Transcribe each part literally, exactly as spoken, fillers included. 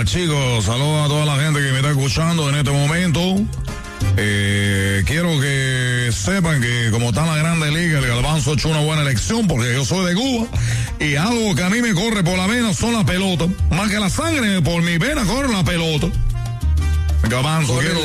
chicos, saludos a toda la gente que me está escuchando en este momento. Eh, quiero que sepan que como está en la Grande Liga, el Garbanzo ha hecho una buena elección porque yo soy de Cuba y algo que a mí me corre por la vena son las pelotas. Más que la sangre, por mi vena corre la pelota. Garbanzo, quiero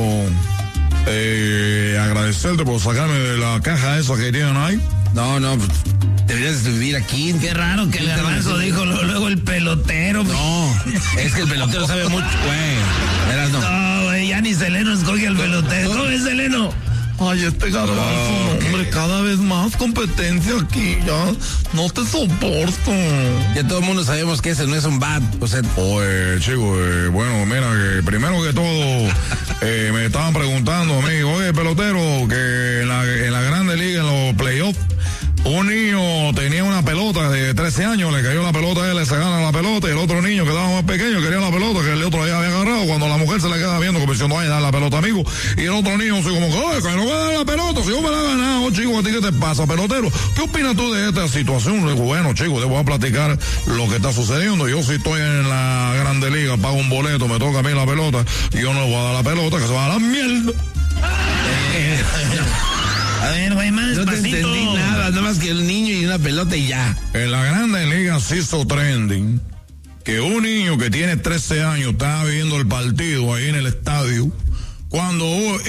eh, agradecerte por sacarme de la caja esa que tienen ahí. No, no, deberías vivir aquí. Qué raro que el Garbanzo dijo luego el pelotero. No, es que el pelotero sabe mucho, güey. Verás, no. No, güey, ya ni Seleno escoge al pelotero. ¿Cómo es Seleno? Ay, este Garbanzo, no, hombre, cada vez más competencia aquí, ya no te soporto. Ya todo el mundo sabemos que ese no es un bat, o sea. Oye, chico, eh, bueno, mira, que primero que todo, eh, me estaban preguntando a mí, oye, pelotero, que en la, en la Grande Liga, en los playoffs, un niño tenía una pelota de trece años, le cayó la pelota a él, le sacaron la pelota, y el otro niño que estaba más pequeño quería la pelota que el otro ya había agarrado. Cuando la mujer se le queda viendo como diciendo, ay, dar la pelota, amigo, y el otro niño así como que, oye, que no voy a dar la pelota, si yo me la he ganado, chico, ¿a ti qué te pasa, pelotero? ¿Qué opinas tú de esta situación? Le digo, bueno, chico, te voy a platicar lo que está sucediendo. Yo si estoy en la Grande Liga, pago un boleto, me toca a mí la pelota, y yo no le voy a dar la pelota, que se va a la mierda. A ver, güey, más No te despacito. entendí nada, nada más que el niño y una pelota y ya. En la Grande Liga se hizo trending que un niño que tiene trece años estaba viendo el partido ahí en el estadio. Cuando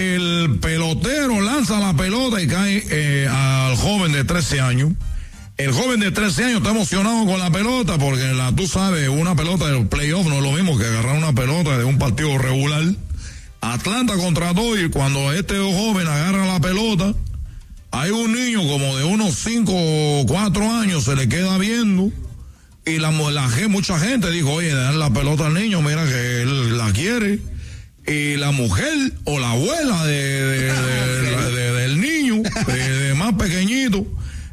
el pelotero lanza la pelota y cae eh, al joven de trece años, el joven de trece años está emocionado con la pelota porque la, tú sabes, una pelota del playoff no es lo mismo que agarrar una pelota de un partido regular. Atlanta contra Dodgers, cuando este joven agarra la pelota, hay un niño como de unos cinco o cuatro años, se le queda viendo, y la, la mucha gente dijo, oye, dar la pelota al niño, mira que él la quiere. Y la mujer o la abuela de, de, de, de, de del niño, de, de más pequeñito,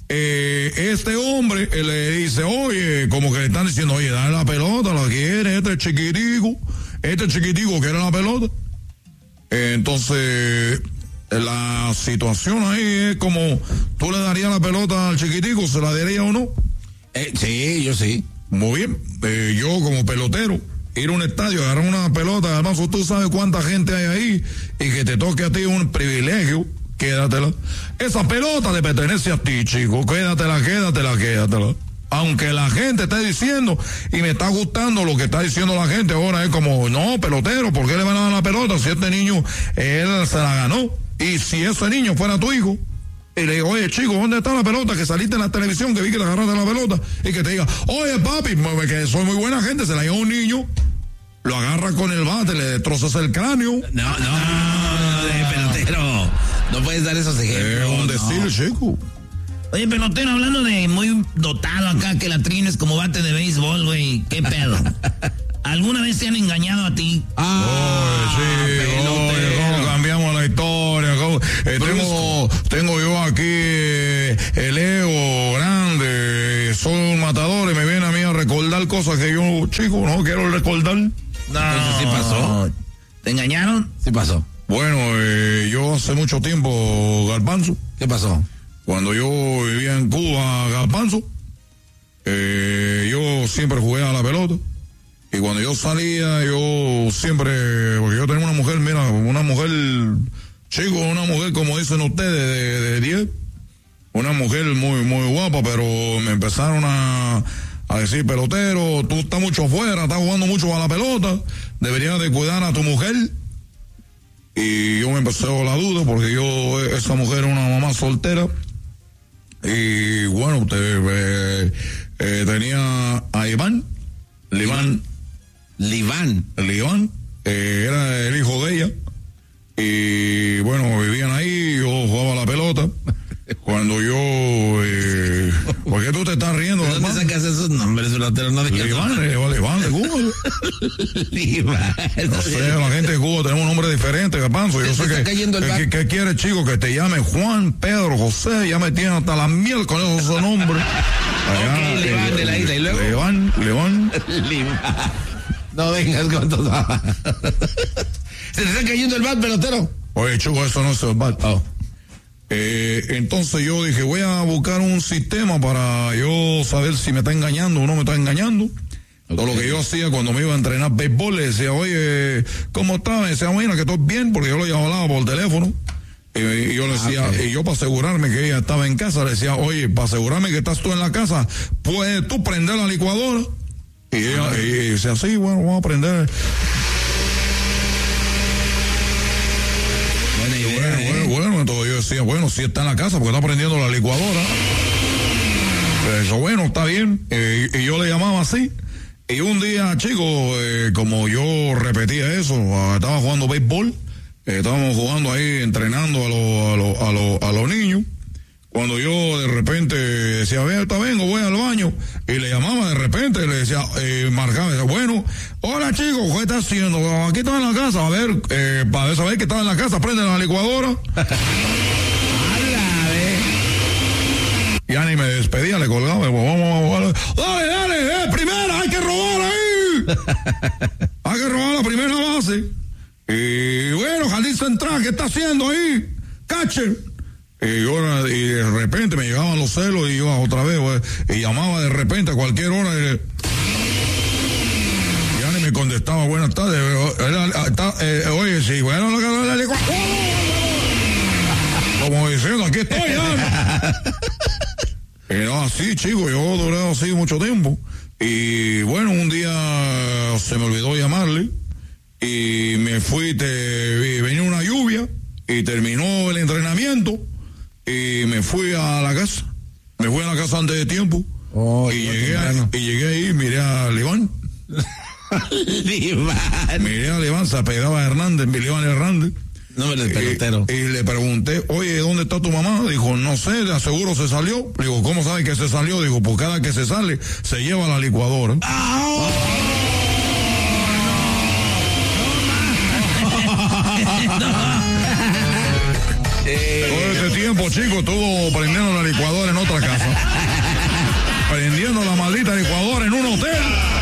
eh, este hombre eh, le dice, oye, como que le están diciendo, oye, dale la pelota, la quiere, este chiquitico, este chiquitico quiere la pelota. Eh, entonces, la situación ahí es como, ¿tú le darías la pelota al chiquitico? ¿Se la daría o no? Eh, sí, yo sí. Muy bien, eh, yo como pelotero, ir a un estadio, agarrar una pelota, además tú sabes cuánta gente hay ahí, y que te toque a ti un privilegio, quédatela. Esa pelota le pertenece a ti, chico, quédatela, quédatela, quédatela. Aunque la gente esté diciendo, y me está gustando lo que está diciendo la gente ahora, es como, no, pelotero, ¿por qué le van a dar la pelota? Si este niño, él se la ganó, y si ese niño fuera tu hijo, y le digo, oye, chico, ¿dónde está la pelota? Que saliste en la televisión, que vi que le agarraste la pelota, y que te diga, oye, papi, que soy muy buena gente, se la lleva un niño, lo agarra con el bate, le destrozas el cráneo. No, no, no, no, pelotero, no puedes dar esos ejemplos. Es un decir, no. chico. Oye, pelotero, hablando de muy dotado acá, que la trines como bate de béisbol, güey, ¿qué pedo? ¿Alguna vez te han engañado a ti? Ah, oh, sí, oye, cómo cambiamos la historia. Cómo, eh, tengo, tengo yo aquí eh, el ego grande, soy un matador y me viene a mí a recordar cosas que yo, chico, no quiero recordar. No. Eso sí pasó. ¿Te engañaron? Sí pasó. Bueno, eh, yo hace mucho tiempo, Garbanzo. ¿Qué pasó? Cuando yo vivía en Cuba, Garbanzo, eh, yo siempre jugué a la pelota. Y cuando yo salía, yo siempre, porque yo tenía una mujer, mira, una mujer, chico, una mujer como dicen ustedes, de, de diez, una mujer muy, muy guapa, pero me empezaron a, a decir, pelotero, tú estás mucho afuera, estás jugando mucho a la pelota, deberías de cuidar a tu mujer. Y yo me empecé a la duda, porque yo, esa mujer es una mamá soltera. Y bueno, usted eh, eh, tenía a Iván, Liván, Liván, Liván, eh, era el hijo de ella. Y bueno, vivían ahí, yo jugaba la pelota. Cuando yo, eh, ¿por qué tú te estás riendo? ¿De dónde sacas esos nombres, pelotero? No digas Liván, Liván de Cuba. Liván. No sé, la gente de Cuba tenemos un nombre diferente, Garbanzo. Yo sé que, que, que quiere, chico, que te llame Juan, Pedro, José, ya me tienen hasta la miel con esos nombres. Allá, ok, Liván de la isla, ¿y luego? Liván, Liván. Liván. No vengas con todo. Se te está cayendo el bat, pelotero. Oye, chico, eso no es el bat. Oh. Eh, entonces yo dije, voy a buscar un sistema para yo saber si me está engañando o no me está engañando. Okay. Todo lo que yo hacía cuando me iba a entrenar béisbol, le decía, oye, ¿cómo estás? Me decía, mira, que estoy bien, porque yo lo hablaba por teléfono. Y, y yo le decía, okay. y yo para asegurarme que ella estaba en casa, le decía, oye, para asegurarme que estás tú en la casa, ¿puedes tú prender la licuadora? Y ella ah, y, y decía, sí, bueno, vamos a prender. Buena idea, bueno, ¿eh? bueno, bueno, entonces yo decía, bueno, si está en la casa, porque está prendiendo la licuadora. Eso, bueno, está bien. Eh, y yo le llamaba así. Y un día, chicos, eh, como yo repetía eso, estaba jugando béisbol, eh, estábamos jugando ahí, entrenando a los a los a los a los niños. Cuando yo de repente decía, ve, está vengo, voy al baño, y le llamaba de repente, le decía, eh, marcaba, decía, bueno, hola chicos, ¿qué estás haciendo? Aquí estaba en la casa, a ver, eh, para saber que estaba en la casa, prende la licuadora. Ya ni me despedía, le colgaba, vamos, vamos, vamos, dale, dale, eh, primera, hay que robar ahí. Hay que robar la primera base. Y bueno, Jardín Central, ¿qué está haciendo ahí? Catcher. Y, yo, y de repente me llegaban los celos y iba otra vez, wey, y llamaba de repente a cualquier hora y ya ni me contestaba, buenas tardes, era, está, eh, oye, sí, bueno, lo que la licuadora. Como diciendo, aquí estoy ya. Y no, así, chico, yo duré así mucho tiempo. Y bueno, un día se me olvidó llamarle y me fui, te, venía una lluvia y terminó el entrenamiento y me fui a la casa. Me fui a la casa antes de tiempo. Oh, y, llegué a, y llegué ahí, miré a Liván. Liván. Miré a Liván, se apellidaba Hernández, Liván Hernández. No, el pelotero. Y, y le pregunté, oye, ¿dónde está tu mamá? Dijo, no sé, de seguro se salió. Digo, ¿cómo sabe que se salió? Digo, pues cada que se sale, se lleva la licuadora. ¡Oh! Todo este tiempo, chico, estuvo prendiendo la licuadora en otra casa. Prendiendo la maldita licuadora en un hotel.